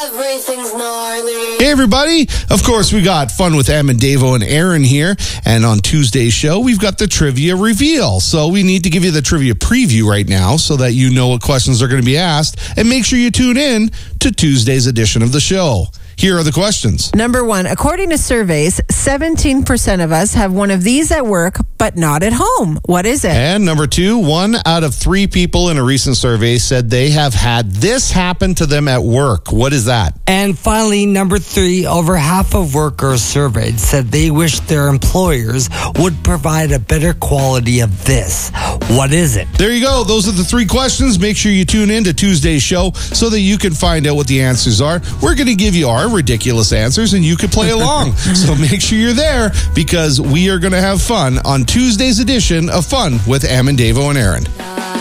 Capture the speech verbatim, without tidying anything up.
Everything's gnarly. Hey, everybody. Of course, we got fun with Em and Davo and Aaron here. And on Tuesday's show, we've got the trivia reveal. So we need to give you the trivia preview right now so that you know what questions are going to be asked. And make sure you tune in to Tuesday's edition of the show. Here are the questions. Number one, according to surveys, seventeen percent of us have one of these at work, but not at home. What is it? And number two, one out of three people in a recent survey said they have had this happen to them at work. What is that? And finally, number three, over half of workers surveyed said they wish their employers would provide a better quality of this. What is it? There you go. Those are the three questions. Make sure you tune in to Tuesday's show so that you can find out what the answers are. We're going to give you our ridiculous answers and you can play along. So make sure you're there because we are going to have fun on Tuesday's edition of Fun with Em and Davo and Aaron.